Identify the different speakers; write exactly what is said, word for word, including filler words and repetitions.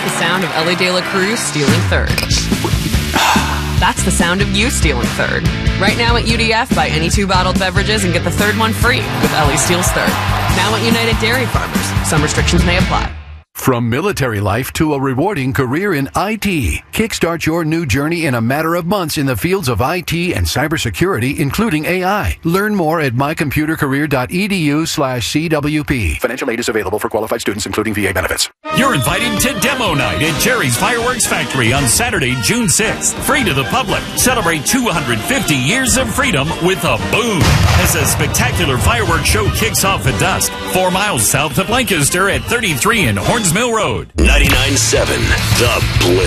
Speaker 1: the sound of Ellie De La Cruz stealing third. That's the sound of you stealing third. Right now at U D F, buy any two bottled beverages and get the third one free with Ellie Steals Third. Now at United Dairy Farmers. Some restrictions may apply.
Speaker 2: From military life to a rewarding career in I T, kickstart your new journey in a matter of months in the fields of I T and cybersecurity, including A I. Learn more at mycomputercareer.edu slash CWP. Financial aid is available for qualified students, including V A benefits.
Speaker 3: You're invited to Demo Night at Jerry's Fireworks Factory on Saturday, June sixth. Free to the public. Celebrate two hundred fifty years of freedom with a boom as a spectacular fireworks show kicks off at dusk. Four miles south of Lancaster at thirty-three and Horns Mill Road.
Speaker 4: ninety-nine point seven The Blitz.